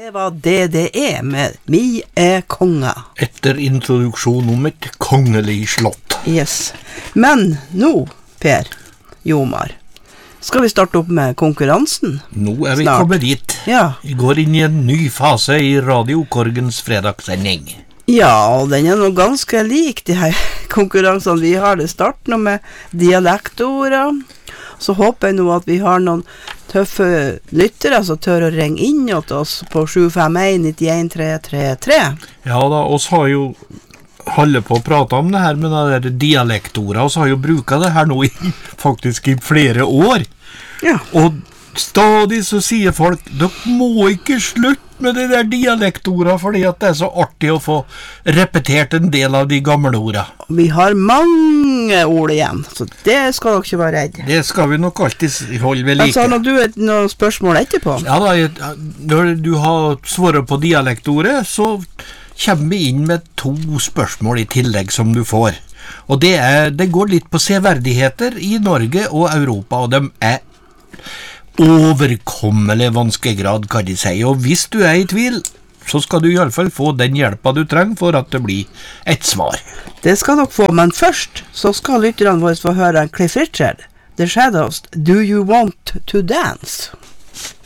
Det var DDE med Mi konge. Etter introduksjon om et kongelig slott. Yes. Men nå, Per Jomar, skal vi starte opp med konkurransen? Nå vi Snart. kommet dit. Ja. Vi går inn i en ny fase i Radio Korgens fredagssending. Ja, og den nå ganske lik de her konkurransene vi har. Det starter nå med dialektorder. Så håper jeg nå at vi har noen tøffe lyttere som tør å ringe inn til oss på 751-91-333. Ja da, oss har jo holdt på å prate om det her med de der dialektorder, oss har jo bruket det her nå faktisk i flere år. Ja. Og stadig så sier folk, dere må ikke slutte med de der dialektorda, fordi at det så artig å få repetert en del av de gamle orda. Vi har mange ord igjen, så det skal dere ikke være redde. Det skal vi nok alltid holde ved like. Altså, når du har noen spørsmål etterpå? Ja da, når du har svaret på dialektordet, så kommer vi inn med 2 spørsmål i tillegg som du får. Og det går litt på severdigheter i Norge og Europa, og de overkommelig vanskegrad, kan de si. Og hvis du i tvil, så skal du i alle fall få den hjelpa du trenger for at det blir et svar. Det skal dere få, men først så skal lytterne våre få høre Cliff Richard, The Shadows, Do You Want to Dance?